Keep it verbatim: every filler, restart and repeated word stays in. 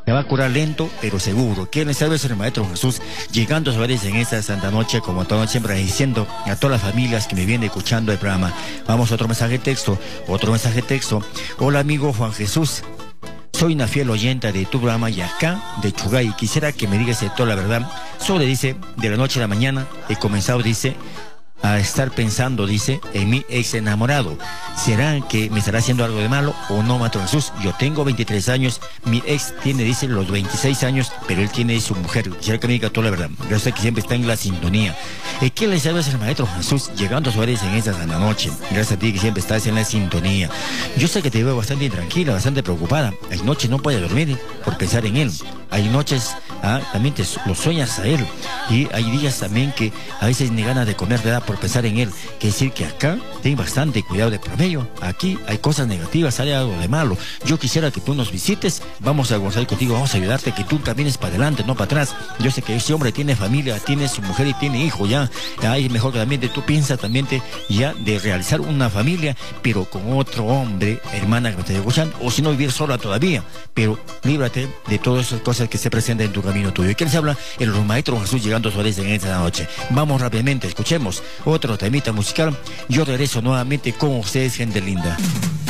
Me va a curar lento, pero seguro. Que les salve el Maestro Jesús, llegando a sus hogares en esta santa noche, como toda noche, siempre diciendo a todas las familias que me vienen escuchando el programa. Vamos a otro mensaje de texto, otro mensaje de texto. Hola amigo Juan Jesús, soy una fiel oyente de tu programa y acá de Chugay. Quisiera que me digas de toda la verdad. Solo dice, de la noche a la mañana he comenzado, dice, a estar pensando, dice, en mi ex enamorado. ¿Será que me estará haciendo algo de malo o no, Maestro Jesús? Yo tengo veintitrés años, mi ex tiene, dice, los veintiséis años, pero él tiene su mujer. Quisiera que me diga toda la verdad. Yo sé que siempre está en la sintonía. ¿Y qué le sabe al Maestro Jesús llegando a sus hogares en esta santa noche? Gracias a ti que siempre estás en la sintonía. Yo sé que te veo bastante intranquila, bastante preocupada. Hay noches no puedes dormir por pensar en él. Hay noches, ah, también te lo sueñas a él. Y hay días también que a veces ni ganas de comer te da por pensar en él. Quiere decir que acá ten bastante cuidado de promedio. Aquí hay cosas negativas, hay algo de malo. Yo quisiera que tú nos visites. Vamos a gozar contigo, vamos a ayudarte, que tú camines para adelante, no para atrás. Yo sé que ese hombre tiene familia, tiene su mujer y tiene hijo ya. Ahí mejor que también de, tú piensas también de, ya de realizar una familia, pero con otro hombre, hermana que me esté escuchando, o si no vivir sola todavía. Pero líbrate de todas esas cosas que se presentan en tu camino tuyo. ¿Y quién se habla? El Maestro Jesús llegando a su en esta noche. Vamos rápidamente, escuchemos otro temita musical. Yo regreso nuevamente con ustedes, gente linda.